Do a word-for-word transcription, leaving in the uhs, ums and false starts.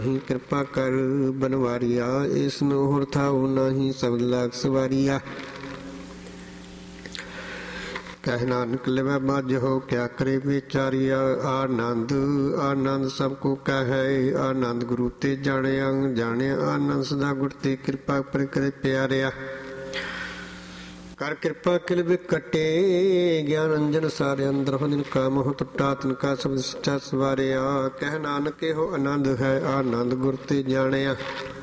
ਕਿਰਪਾ ਕਰ ਬਨਵਾਰੀਆ, ਇਸ ਨੂੰ ਹੁਰ ਥਾਉ ਨਾਹੀ ਸਬਦ ਲਾਗ ਸਵਾਰੀਆ। ਕਹਿ ਨਾਨਕ ਲਿਵੈ ਮਾਝੋ ਕਿਆ ਕਰੇ ਵਿਚਾਰੀਆ। ਆਨੰਦ ਆਨੰਦ ਸਭ ਕੋ ਕਹੈ, ਆਨੰਦ ਗੁਰੂ ਤੇ ਜਾਣਿਆ ਜਾਣਿਆ। ਆਨੰਦ ਸਦਾ ਗੁਰ ਤੇ ਕਿਰਪਾ ਪਰ ਕਰੇ ਪਿਆਰਿਆ। ਕਰ ਕਿਰਪਾ ਕਿਲ ਵਿਕਟੇ, ਗਿਆਨ ਅੰਜਨ ਸਾਰੇ ਅੰਦਰ ਹੋ। ਜਿਨ ਕਾ ਮੋਹ ਟੁੱਟਾ ਤਿਨ ਕਾ ਸ਼ਬਦ ਸੱਚਾ ਸਵਾਰਿਆ। ਕਹਿ ਨਾਨਕ ਇਹੋ ਆਨੰਦ ਹੈ, ਆਨੰਦ ਗੁਰ ਤੇ ਜਾਣਿਆ।